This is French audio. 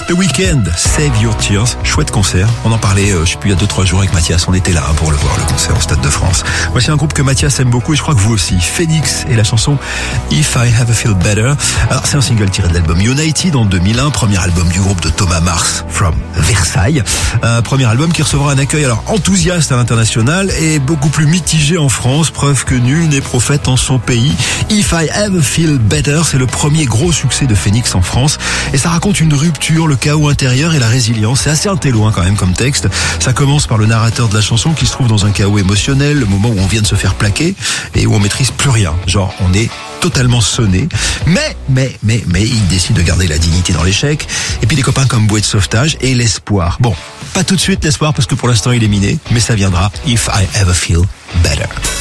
The Weeknd, Save Your Tears, chouette concert. On en parlait, je sais plus, il y a 2-3 jours avec Mathias. On était là pour le voir, le concert au Stade de France. Voici un groupe que Mathias aime beaucoup et je crois que vous aussi. Phoenix et la chanson If I Ever Feel Better. Alors c'est un single tiré de l'album United en 2001, premier album du groupe de Thomas Mars from Versailles. Premier album qui recevra un accueil alors enthousiaste à l'international et beaucoup plus mitigé en France, preuve que nul n'est prophète en son pays. If I Ever Feel Better, c'est le premier gros succès de Phoenix en France et ça raconte une rupture, le chaos intérieur et la résilience. C'est assez intello quand même comme texte. Ça commence par le narrateur de la chanson qui se trouve dans un chaos émotionnel, le moment où on vient de se faire plaquer et où on maîtrise plus rien. Genre on est totalement sonné, mais il décide de garder la dignité dans l'échec. Et puis des copains comme bouée de sauvetage et l'espoir. Bon, pas tout de suite l'espoir parce que pour l'instant il est miné, mais ça viendra. If I Ever Feel Better.